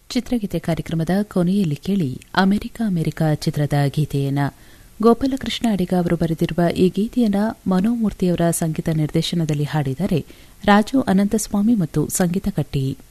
ಚಿತ್ರಗೀತೆ ಕಾರ್ಯಕ್ರಮದ ಕೊನೆಯಲ್ಲಿ ಕೇಳಿ ಅಮೆರಿಕ ಅಮೆರಿಕ ಚಿತ್ರದ ಗೀತೆಯನ್ನ ಗೋಪಾಲಕೃಷ್ಣ ಅಡಿಗ ಅವರು ಬರೆದಿರುವ ಈ ಗೀತೆಯನ್ನ ಮನೋಮೂರ್ತಿಯವರ ಸಂಗೀತ ನಿರ್ದೇಶನದಲ್ಲಿ ಹಾಡಿದರೆ ರಾಜು ಅನಂತಸ್ವಾಮಿ ಮತ್ತು ಸಂಗೀತ ಕಟ್ಟಿ.